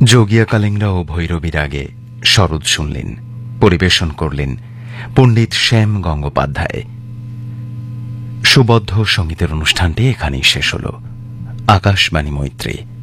যোগিয়া কালিঙ্গা ও ভৈরবীর আগে শরৎ শুনলেন, পরিবেশন করলেন পণ্ডিত শ্যাম গঙ্গোপাধ্যায়। সুবদ্ধ সঙ্গীতের অনুষ্ঠানটি এখানেই শেষ হল। আকাশবাণী মৈত্রী।